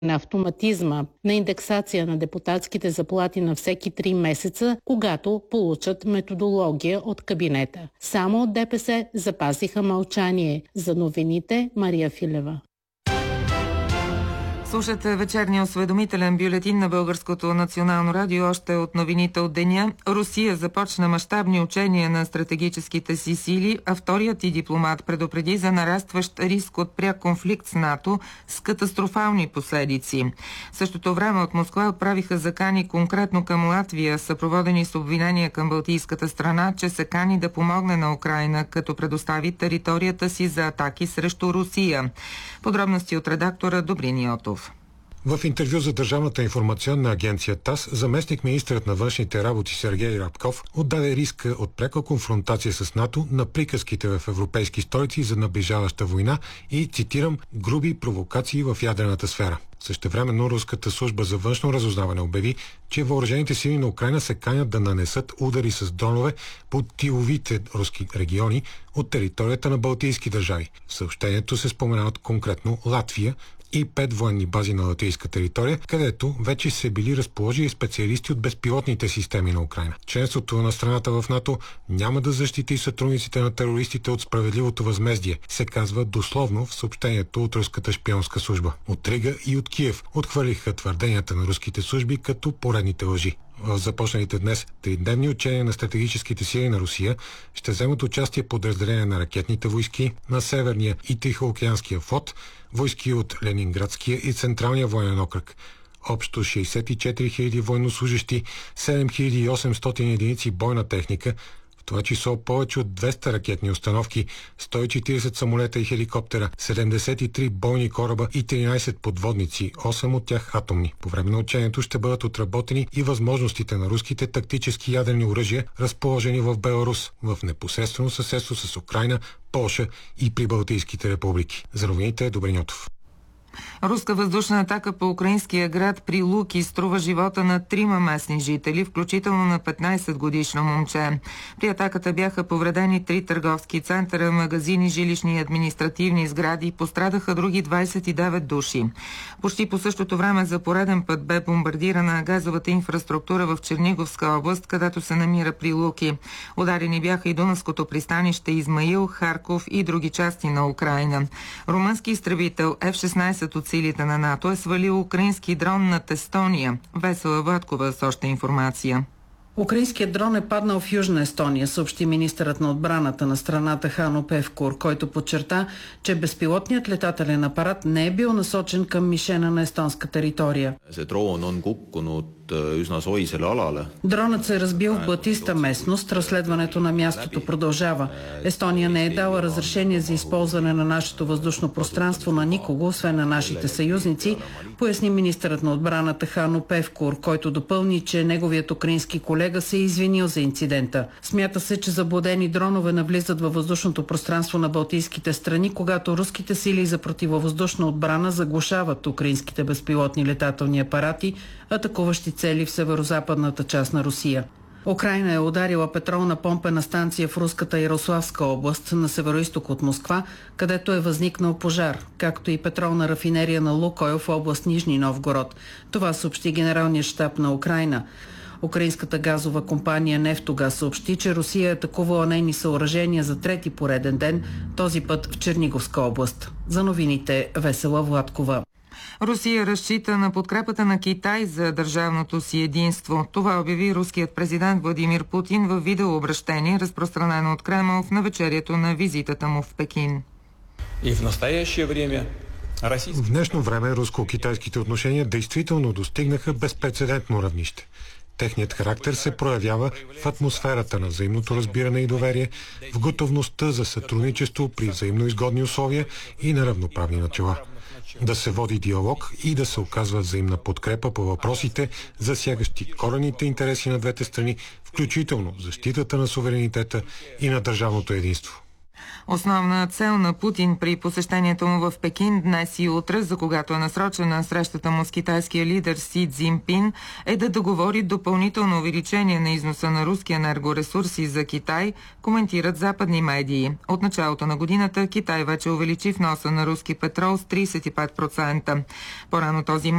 на автоматизма на индексация на депутатските заплати на всеки 3 месеца, когато получат методология от кабинета. Само от ДПС запазиха мълчание. За новините Мария Филева. Слушате вечерния осведомителен бюлетин на Българското национално радио. Още от новините от деня. Русия започна мащабни учения на стратегическите си сили, а вторият и дипломат предупреди за нарастващ риск от пряк конфликт с НАТО с катастрофални последици. В същото време от Москва отправиха закани конкретно към Латвия, съпроводени с обвинения към балтийската страна, че се кани да помогне на Украйна, като предостави територията си за атаки срещу Русия. Подробности от редактора Добрин Йотов. В интервю за Държавната информационна агенция ТАСС, заместник-министърът на външните работи Сергей Рябков отдаде риска от пряка конфронтация с НАТО на приказките в европейски столици за наближаваща война и, цитирам, груби провокации в ядрената сфера. Същевременно Руската служба за външно разузнаване обяви, че въоръжените сили на Украйна се канят да нанесат удари с дронове по тиловите руски региони от територията на балтийски държави. В съобщението се споменават конкретно Латвия и 5 военни бази на латвийска територия, където вече се били разположили специалисти от безпилотните системи на Украйна. Членството на страната в НАТО няма да защити сътрудниците на терористите от справедливото възмездие, се казва дословно в съобщението от руската шпионска служба. От Рига и от Киев отхвърлиха твърденията на руските служби като поредните лъжи. В започналите днес 3-дневни учения на стратегическите сили на Русия ще вземат участие подразделения на ракетните войски, на Северния и Тихоокеанския флот, войски от Ленинградския и Централния военен окръг. Общо 64 000 военнослужащи, 7800 единици бойна техника, в това число повече от 200 ракетни установки, 140 самолета и хеликоптера, 73 бойни кораба и 13 подводници, 8 от тях атомни. По време на учението ще бъдат отработени и възможностите на руските тактически ядрени оръжия, разположени в Беларус, в непосредствено съседство с Украйна, Полша и прибалтийските републики. За новините Добрин Йотов. Руска въздушна атака по украинския град Прилуки струва живота на 3 местни жители, включително на 15-годишно момче. При атаката бяха повредени 3 търговски центъра, магазини, жилищни и административни сгради, пострадаха други 29 души. Почти по същото време за пореден път бе бомбардирана газовата инфраструктура в Черниговска област, където се намира Прилуки. Ударени бяха и Дунавското пристанище Измаил, Харков и други части на Украйна. Румънски изтребител F-16 от силите на НАТО е свалил украински дрон над Естония. Весела Владкова с още информация. Украинският дрон е паднал в Южна Естония, съобщи министърът на отбраната на страната Хано Певкур, който подчерта, че безпилотният летателен апарат не е бил насочен към мишена на естонска територия. Дронът се е разбил в блатиста местност. Разследването на мястото продължава. Естония не е дала разрешение за използване на нашето въздушно пространство на никого, освен на нашите съюзници, поясни министърът на отбраната Хано Певкур, който допълни, че неговият украински колега се е извинил за инцидента. Смята се, че заблудени дронове навлизат във въздушното пространство на балтийските страни, когато руските сили за противовъздушна отбрана заглушават украинските безпилотни летателни апарати, атакуващи цели в северозападната част на Русия. Украйна е ударила петролна помпена станция в руската Ярославска област на североизток от Москва, където е възникнал пожар, както и петролна рафинерия на Лукойл в област Нижни Новгород. Това съобщи генералният щаб на Украйна. Украинската газова компания Нефтогаз съобщи, че Русия е атакувала нейни съоръжения за 3-ти пореден ден, този път в Черниговска област. За новините Весела Владкова. Русия разчита на подкрепата на Китай за държавното си единство. Това обяви руският президент Владимир Путин в видеообращение, разпространено от Кремъл в навечерието на визитата му в Пекин. В днешно време руско-китайските отношения действително достигнаха безпрецедентно равнище. Техният характер се проявява в атмосферата на взаимното разбиране и доверие, в готовността за сътрудничество при взаимно изгодни условия и на равноправни начала. Да се води диалог и да се оказва взаимна подкрепа по въпросите, засягащи корените интереси на двете страни, включително защитата на суверенитета и на държавното единство. Основна цел на Путин при посещението му в Пекин днес и утре, за когато е насрочена срещата му с китайския лидер Си Цзинпин, е да договори допълнително увеличение на износа на руски енергоресурси за Китай, коментират западни медии. От началото на годината Китай вече увеличи вноса на руски петрол с 35%. По-рано този